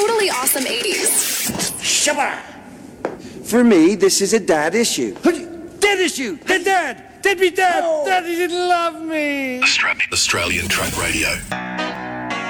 totally awesome 80s. Shabba! For me, this is a dad issue. Dad issue! Dad! Dad be dad! Oh. Daddy didn't love me! Australian Track Radio.